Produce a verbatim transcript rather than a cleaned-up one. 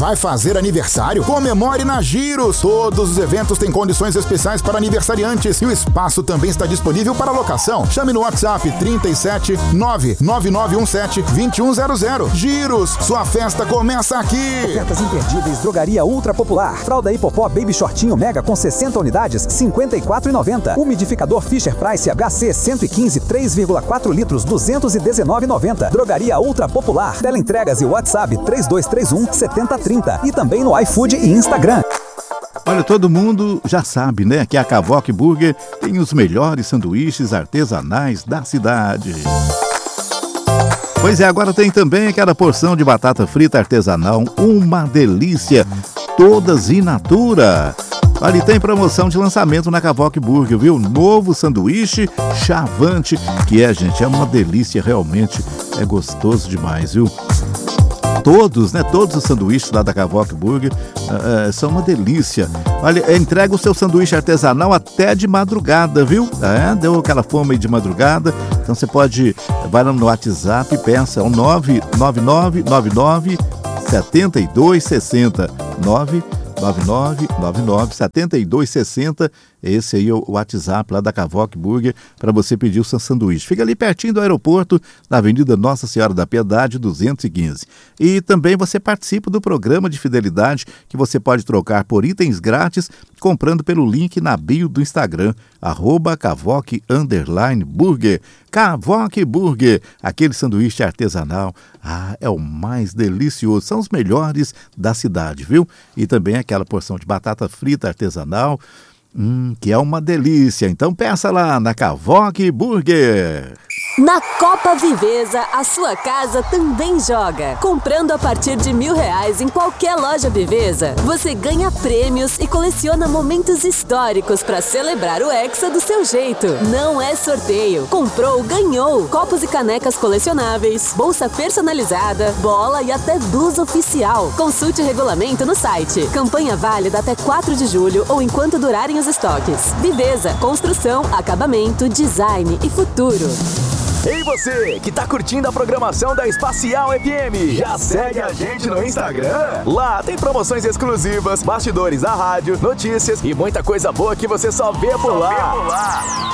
Vai fazer aniversário? Comemore na Giros. Todos os eventos têm condições especiais para aniversariantes e o espaço também está disponível para locação. Chame no WhatsApp trinta e sete, nove nove nove um sete, dois um zero zero. Giros, sua festa começa aqui. Ofertas imperdíveis, Drogaria Ultra Popular. Fralda Hipopó Baby Shortinho Mega com sessenta unidades, cinquenta e quatro reais e noventa centavos. Umidificador Fisher Price H C cento e quinze, três vírgula quatro litros, duzentos e dezenove reais e noventa centavos. Drogaria Ultra Popular. Teleentregas e WhatsApp três dois três um, sete zero três zero. E também no iFood e Instagram. Olha, todo mundo já sabe, né, que a Cavoque Burger tem os melhores sanduíches artesanais da cidade. Pois é, agora tem também aquela porção de batata frita artesanal, uma delícia, todas in natura. Ali tem promoção de lançamento na Cavoque Burger, viu? Novo sanduíche Chavante, que é, gente, é uma delícia, realmente é gostoso demais, viu? Todos, né? Todos os sanduíches lá da Cavoque Burger uh, uh, são uma delícia. Olha, entrega o seu sanduíche artesanal até de madrugada, viu? É, deu aquela fome aí de madrugada. Então você pode, vai no WhatsApp e peça, é o nove nove nove nove nove sete dois seis zero. nove nove nove nove nove sete dois seis zero. Esse aí é o WhatsApp lá da Cavoque Burger para você pedir o seu sanduíche. Fica ali pertinho do aeroporto, na Avenida Nossa Senhora da Piedade, duzentos e quinze. E também você participa do programa de fidelidade que você pode trocar por itens grátis comprando pelo link na bio do Instagram, arroba Cavoque underline Burger. Cavoque Burger, aquele sanduíche artesanal, ah, é o mais delicioso, são os melhores da cidade, viu? E também aquela porção de batata frita artesanal, Hum, que é uma delícia. Então peça lá na Cavoque Burger. Na Copa Viveza, a sua casa também joga. Comprando a partir de mil reais em qualquer loja Viveza, você ganha prêmios e coleciona momentos históricos para celebrar o Hexa do seu jeito. Não é sorteio. Comprou, ganhou. Copos e canecas colecionáveis, bolsa personalizada, bola e até blusa oficial. Consulte o regulamento no site. Campanha válida até quatro de julho ou enquanto durarem os estoques. Viveza, construção, acabamento, design e futuro. Ei você, que tá curtindo a programação da Espacial F M, já segue a gente no Instagram? Lá tem promoções exclusivas, bastidores da rádio, notícias e muita coisa boa que você só vê por lá.